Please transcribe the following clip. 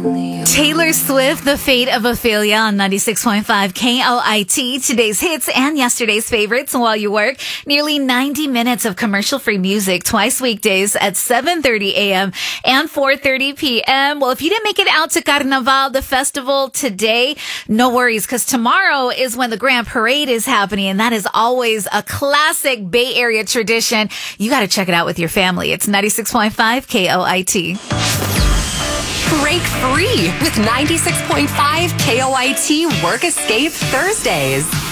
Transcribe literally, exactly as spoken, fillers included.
Taylor Swift, The Fate of Ophelia on ninety-six point five K O I T. Today's hits and yesterday's favorites while you work. Nearly ninety minutes of commercial-free music twice weekdays at seven thirty a.m. and four thirty p.m. Well, if you didn't make it out to Carnaval, the festival today, no worries, because tomorrow is when the Grand Parade is happening, and that is always a classic Bay Area tradition. You got to check it out with your family. It's ninety-six point five K O I T. Break free with ninety-six point five K O I T Work Escape Thursdays.